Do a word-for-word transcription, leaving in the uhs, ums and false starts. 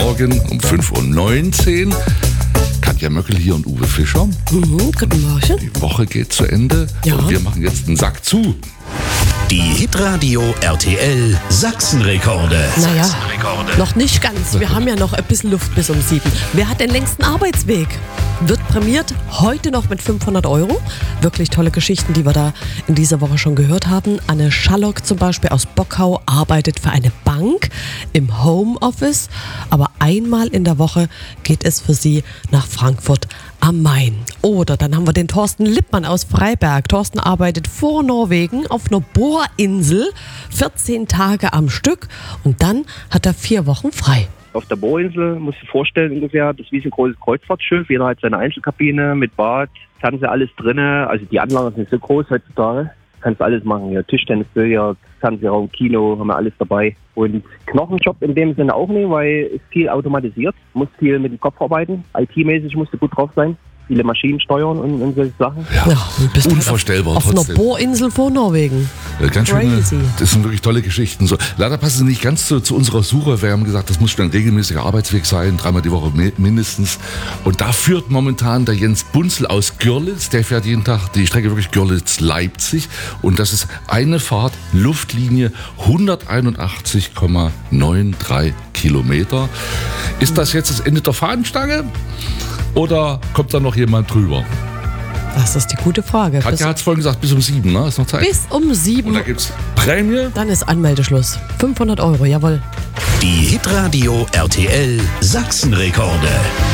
Morgen um fünf Uhr neunzehn. Katja Möckel hier und Uwe Fischer. Mhm, guten Morgen. Die Woche geht zu Ende Ja. und wir machen jetzt einen Sack zu. Die Hitradio R T L Sachsenrekorde. Naja, Sachsenrekorde. noch nicht ganz. Wir haben ja noch ein bisschen Luft bis um sieben. Wer hat den längsten Arbeitsweg? Wird prämiert heute noch mit fünfhundert Euro. Wirklich tolle Geschichten, die wir da in dieser Woche schon gehört haben. Anne Schallock zum Beispiel aus Bockau arbeitet für eine Bank im Homeoffice. Aber einmal in der Woche geht es für sie nach Frankfurt am Main. Oder dann haben wir den Thorsten Lippmann aus Freiberg. Thorsten arbeitet vor Norwegen auf einer Bohrinsel, vierzehn Tage am Stück. Und dann hat er vier Wochen frei. Auf der Bohrinsel, musst du dir vorstellen ungefähr, das ist wie so ein großes Kreuzfahrtschiff. Jeder hat seine Einzelkabine mit Bad, das haben sie alles drin. Also die Anlagen sind so groß heutzutage. Kannst alles machen, ja, Tischtennis, Billard, Fernsehraum, Kino, haben wir alles dabei. Und Knochenjob in dem Sinne auch nicht, weil es viel automatisiert. Musst viel mit dem Kopf arbeiten. I T-mäßig musst du gut drauf sein. Viele Maschinen steuern und, und solche Sachen. Ja, Ja, du bist unvorstellbar Auf einer trotzdem. Bohrinsel vor Norwegen. Ja, ganz schöne, Crazy. das sind wirklich tolle Geschichten. So, leider passen sie nicht ganz zu, zu unserer Suche. Wir haben gesagt, das muss schon ein regelmäßiger Arbeitsweg sein, dreimal die Woche mi- mindestens. Und da führt momentan der Jens Bunzel aus Görlitz. Der fährt jeden Tag die Strecke wirklich Görlitz-Leipzig. Und das ist eine Fahrt, Luftlinie hunderteinundachtzig Komma dreiundneunzig Kilometer. Ist das jetzt das Ende der Fahnenstange? Oder kommt da noch jemand drüber? Das ist die gute Frage. Katja hat es vorhin gesagt, bis um sieben, ne? Ist noch Zeit. Bis um sieben. Und da gibt's Prämie. Dann ist Anmeldeschluss. fünfhundert Euro, jawohl. Die Hitradio R T L Sachsenrekorde.